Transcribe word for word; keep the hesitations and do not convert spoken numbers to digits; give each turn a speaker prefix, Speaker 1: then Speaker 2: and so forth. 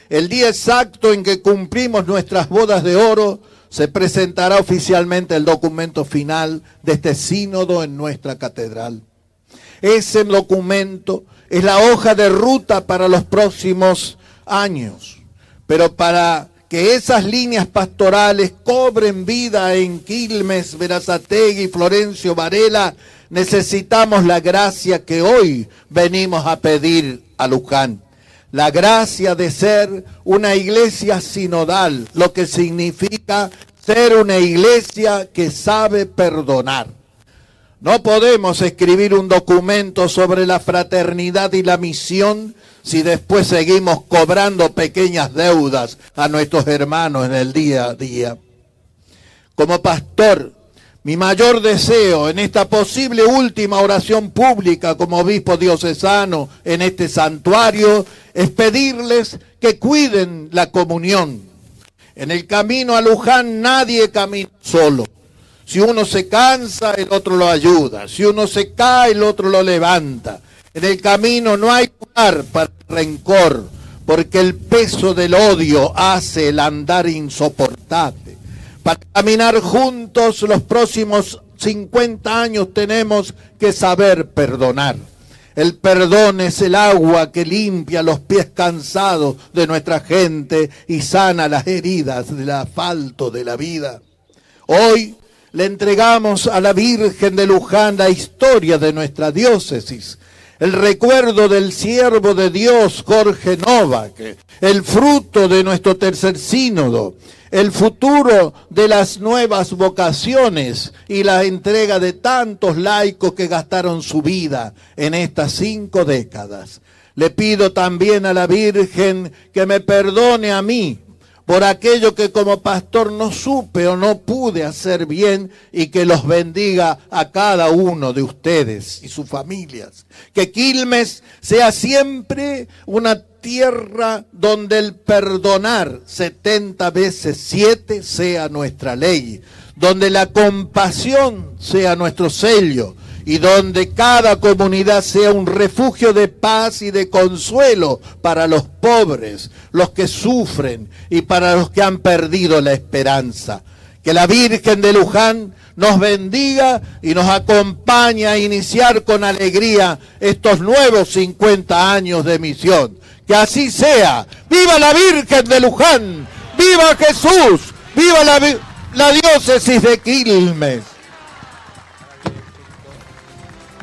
Speaker 1: el día exacto en que cumplimos nuestras bodas de oro, se presentará oficialmente el documento final de este sínodo en nuestra catedral. Ese documento es la hoja de ruta para los próximos años, pero para que esas líneas pastorales cobren vida en Quilmes, Berazategui, Florencio Varela, necesitamos la gracia que hoy venimos a pedir a Luján. La gracia de ser una iglesia sinodal, lo que significa ser una iglesia que sabe perdonar. No podemos escribir un documento sobre la fraternidad y la misión si después seguimos cobrando pequeñas deudas a nuestros hermanos en el día a día. Como pastor, mi mayor deseo en esta posible última oración pública como obispo diocesano en este santuario es pedirles que cuiden la comunión. En el camino a Luján nadie camina solo. Si uno se cansa, el otro lo ayuda. Si uno se cae, el otro lo levanta. En el camino no hay lugar para el rencor, porque el peso del odio hace el andar insoportable. Para caminar juntos los próximos cincuenta años tenemos que saber perdonar. El perdón es el agua que limpia los pies cansados de nuestra gente y sana las heridas del asfalto de la vida. Hoy le entregamos a la Virgen de Luján la historia de nuestra diócesis, el recuerdo del siervo de Dios Jorge Novak, el fruto de nuestro tercer sínodo, el futuro de las nuevas vocaciones y la entrega de tantos laicos que gastaron su vida en estas cinco décadas. Le pido también a la Virgen que me perdone a mí por aquello que como pastor no supe o no pude hacer bien, y que los bendiga a cada uno de ustedes y sus familias. Que Quilmes sea siempre una tierra donde el perdonar setenta veces siete sea nuestra ley, donde la compasión sea nuestro sello, y donde cada comunidad sea un refugio de paz y de consuelo para los pobres, los que sufren y para los que han perdido la esperanza. Que la Virgen de Luján nos bendiga y nos acompañe a iniciar con alegría estos nuevos cincuenta años de misión. Que así sea. ¡Viva la Virgen de Luján! ¡Viva Jesús! ¡Viva la, la diócesis de Quilmes!